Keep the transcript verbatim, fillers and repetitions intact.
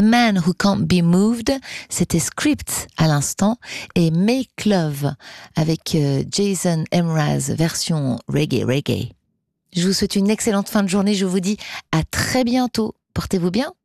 Man Who Can't Be Moved, c'était Script à l'instant, et Make Love avec euh, Jason Mraz, version reggae reggae. Je vous souhaite une excellente fin de journée, je vous dis à très bientôt. Portez-vous bien.